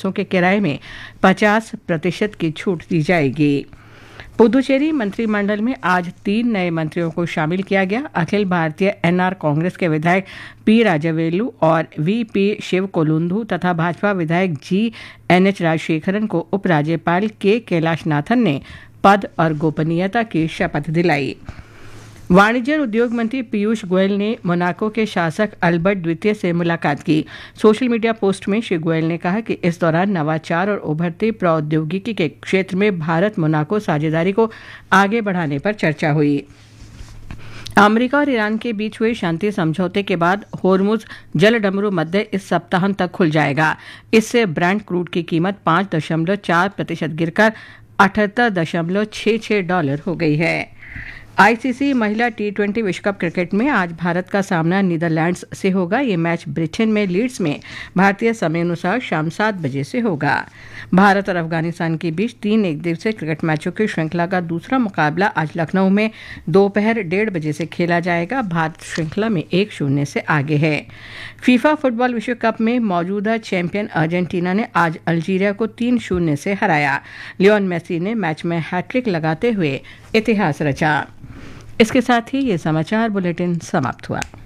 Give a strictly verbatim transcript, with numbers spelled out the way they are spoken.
बसों के किराए में पचास प्रतिशत की छूट दी जाएगी। पुदुचेरी मंत्रिमंडल में आज तीन नए मंत्रियों को शामिल किया गया। अखिल भारतीय एनआर कांग्रेस के विधायक पी राजवेलु और वी पी शिव कोलुंधु तथा भाजपा विधायक जी एन एच राजशेखरन को उपराज्यपाल के कैलाशनाथन ने पद और गोपनीयता की शपथ दिलाई। वाणिज्य और उद्योग मंत्री पीयूष गोयल ने मोनाको के शासक अल्बर्ट द्वितीय से मुलाकात की। सोशल मीडिया पोस्ट में श्री गोयल ने कहा कि इस दौरान नवाचार और उभरती प्रौद्योगिकी के क्षेत्र में भारत मोनाको साझेदारी को आगे बढ़ाने पर चर्चा हुई। अमेरिका और ईरान के बीच हुए शांति समझौते के बाद होर्मुज जलडमरू मध्य इस सप्ताहांत तक खुल जाएगा। इससे ब्रेंट क्रूड की कीमत पाँच दशमलव चार प्रतिशत गिरकर अठहत्तर दशमलव छह छह डॉलर हो गई है। आईसीसी महिला टी ट्वेंटी विश्व कप क्रिकेट में आज भारत का सामना नीदरलैंड्स से होगा। ये मैच ब्रिटेन में लीड्स में भारतीय समय अनुसार शाम सात बजे से होगा। भारत और अफगानिस्तान के बीच तीन एक दिवसीय क्रिकेट मैचों की श्रृंखला का दूसरा मुकाबला आज लखनऊ में दोपहर डेढ़ बजे से खेला जाएगा। भारत श्रृंखला में एक शून्य से आगे है। फीफा फुटबॉल विश्व कप में मौजूदा चैंपियन अर्जेंटीना ने आज अल्जीरिया को तीन शून्य से हराया। लियोन मेसी ने मैच में हैट्रिक लगाते हुए इतिहास रचा। इसके साथ ही ये समाचार बुलेटिन समाप्त हुआ।